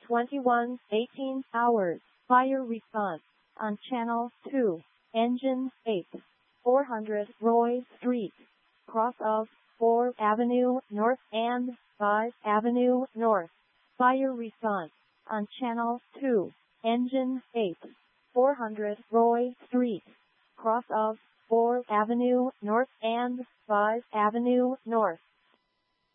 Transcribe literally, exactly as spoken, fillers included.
twenty-one eighteen hours. Fire response on channel two. Engine eight. four hundred Roy Street. Cross of fourth Avenue North and fifth Avenue North. Fire response on channel two. Engine eight. four hundred Roy Street. Cross of fourth Avenue North and fifth Avenue North.